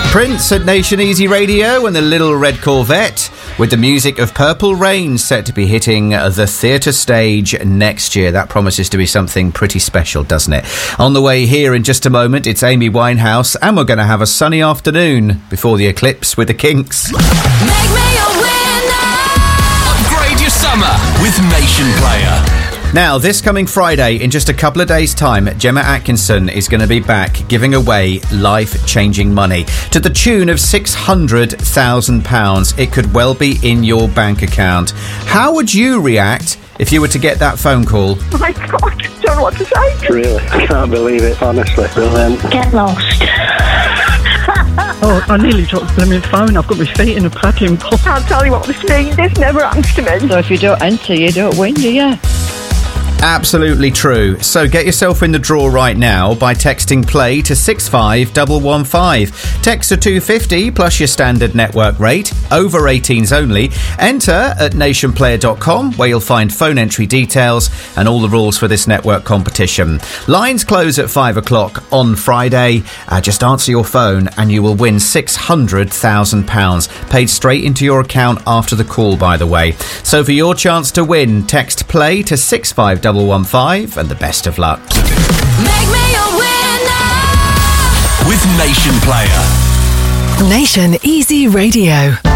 Prince at Nation Easy Radio and the Little Red Corvette, with the music of Purple Rain set to be hitting the theatre stage next year. That promises to be something pretty special, doesn't it? On the way here in just a moment, it's Amy Winehouse, and we're going to have a sunny afternoon before the eclipse with the Kinks. Make me a winner! Upgrade your summer with Nation Player. Now, this coming Friday, in just a couple of days' time, Gemma Atkinson is going to be back giving away life-changing money to the tune of £600,000. It could well be in your bank account. How would you react if you were to get that phone call? Oh my God, I don't know what to say. Really, I can't believe it, honestly. Brilliant. Get lost. Oh, I nearly dropped the blooming phone. I've got my feet in a paddling pool. Can't tell you what this means. This never happens to me. So if you don't enter, you don't win, do you? Absolutely true. So get yourself in the draw right now by texting play to 65115. Text to 250 plus your standard network rate. Over 18s only. Enter at nationplayer.com, where you'll find phone entry details and all the rules for this network competition. Lines close at 5 o'clock on Friday. Just answer your phone and you will win £600,000 paid straight into your account after the call, by the way. So for your chance to win, text play to 65115 and the best of luck. Make me a winner! With Nation Player. Nation Easy Radio.